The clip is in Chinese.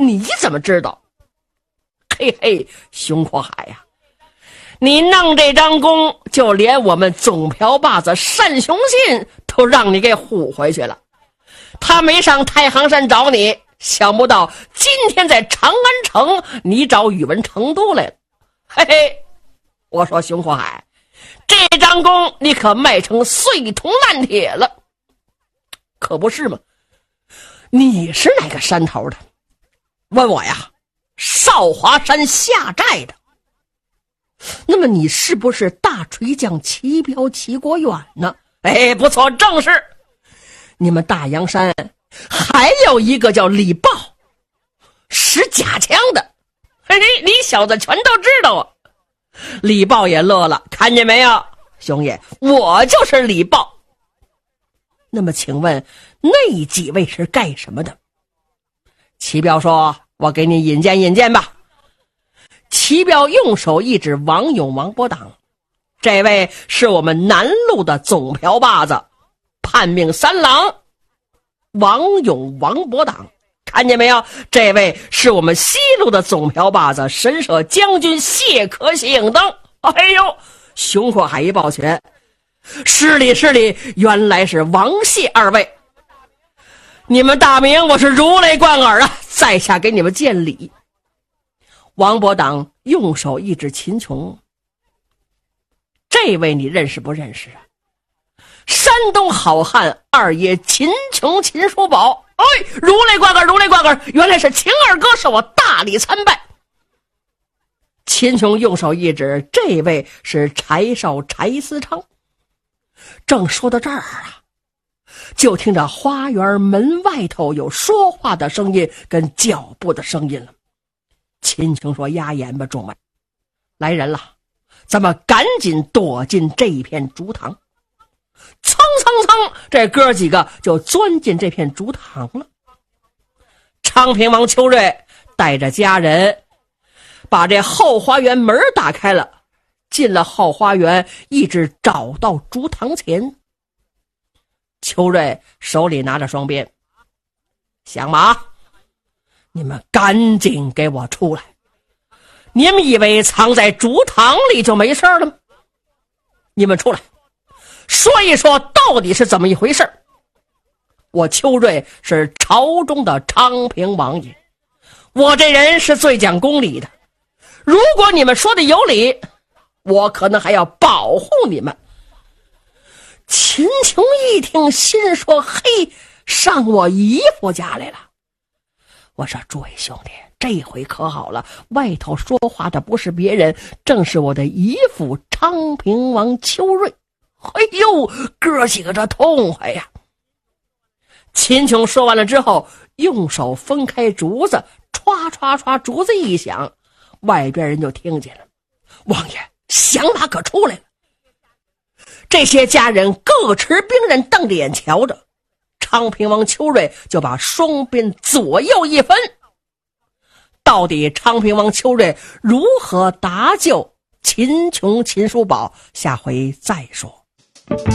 你怎么知道？嘿嘿，熊阔海呀，你弄这张弓，就连我们总瓢把子单雄信都让你给唬回去了。他没上太行山找你，想不到今天在长安城你找宇文成都来了。嘿嘿，我说熊阔海，这张弓你可卖成碎铜烂铁了。可不是吗？你是哪个山头的？问我呀，少华山下寨的。那么你是不是大锤匠齐彪齐国远呢？哎，不错，正是。你们大阳山还有一个叫李豹，使假枪的。嘿嘿，你小子全都知道啊。李豹也乐了，看见没有，兄爷，我就是李豹。那么请问那几位是干什么的？齐彪说，我给你引荐引荐吧。齐彪用手一指王勇、王伯党，这位是我们南路的总瓢把子，叛命三郎王勇、王伯党，看见没有？这位是我们西路的总瓢把子，神社将军谢可醒等。哎呦，熊阔海一抱拳，失礼失礼，原来是王谢二位。你们大名我是如雷贯耳啊，在下给你们见礼。王伯党用手一指秦琼，这位你认识不认识啊？山东好汉二爷秦琼，秦叔宝。哎，如雷贯耳，如雷贯耳，原来是秦二哥，受我大礼参拜。秦琼用手一指，这位是柴少柴思昌。正说到这儿啊，就听着花园门外头有说话的声音跟脚步的声音了。秦琼说，压眼吧，众位，来人了，咱们赶紧躲进这片竹塘。蹭蹭蹭，这哥几个就钻进这片竹塘了。昌平王邱瑞带着家人把这后花园门打开了，进了后花园，一直找到竹塘前。邱瑞手里拿着双鞭，响马，你们赶紧给我出来！你们以为藏在竹塘里就没事了吗？你们出来说一说到底是怎么一回事。我邱瑞是朝中的昌平王爷，我这人是最讲公理的，如果你们说的有理，我可能还要保护你们。秦琼一听，心说，嘿，上我姨夫家来了。我说，诸位兄弟，这回可好了，外头说话的不是别人，正是我的姨父昌平王邱瑞。哎呦，哥几个这痛快呀！秦琼说完了之后，用手分开竹子，歘歘歘，竹子一响，外边人就听见了。王爷，响马可出来了。这些家人各持兵刃，瞪着眼瞧着。昌平王邱瑞就把双鞭左右一分。到底昌平王邱瑞如何搭救秦琼、秦叔宝，下回再说。